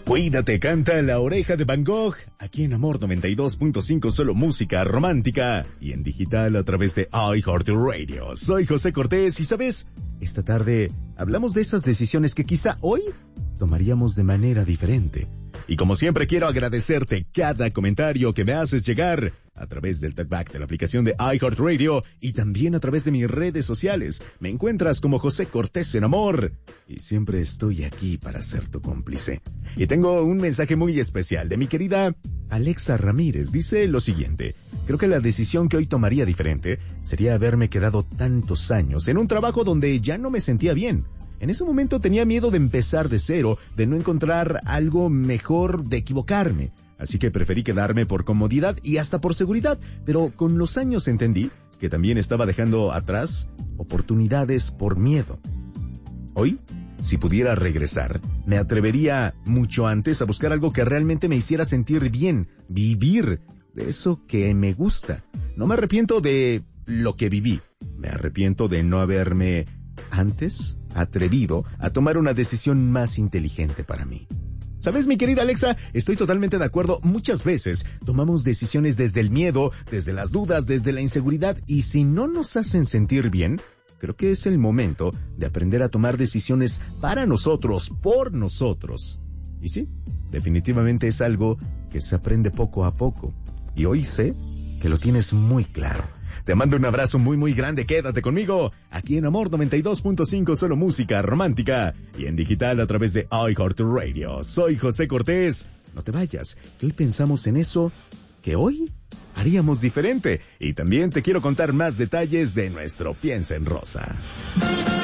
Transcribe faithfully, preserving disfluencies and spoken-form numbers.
Cuídate, canta La Oreja de Van Gogh, aquí en Amor noventa y dos punto cinco, solo música romántica, y en digital a través de iHeartRadio. Soy José Cortés y, ¿sabes? Esta tarde hablamos de esas decisiones que quizá hoy tomaríamos de manera diferente. Y como siempre quiero agradecerte cada comentario que me haces llegar a través del talkback de la aplicación de iHeartRadio y también a través de mis redes sociales. Me encuentras como José Cortés en Amor y siempre estoy aquí para ser tu cómplice. Y tengo un mensaje muy especial de mi querida Alexa Ramírez. Dice lo siguiente: creo que la decisión que hoy tomaría diferente sería haberme quedado tantos años en un trabajo donde ya no me sentía bien. En ese momento tenía miedo de empezar de cero, de no encontrar algo mejor, de equivocarme. Así que preferí quedarme por comodidad y hasta por seguridad, pero con los años entendí que también estaba dejando atrás oportunidades por miedo. Hoy, si pudiera regresar, me atrevería mucho antes a buscar algo que realmente me hiciera sentir bien, vivir de eso que me gusta. No me arrepiento de lo que viví, me arrepiento de no haberme antes atrevido a tomar una decisión más inteligente para mí. ¿Sabes, mi querida Alexa? Estoy totalmente de acuerdo. Muchas veces tomamos decisiones desde el miedo, desde las dudas, desde la inseguridad, y si no nos hacen sentir bien, creo que es el momento de aprender a tomar decisiones para nosotros, por nosotros. Y sí, definitivamente es algo que se aprende poco a poco. Y hoy sé que lo tienes muy claro. Te mando un abrazo muy muy grande, quédate conmigo, aquí en Amor noventa y dos punto cinco, solo música romántica, y en digital a través de iHeartRadio. Soy José Cortés, no te vayas, que hoy pensamos en eso que hoy haríamos diferente, y también te quiero contar más detalles de nuestro Piensa en Rosa.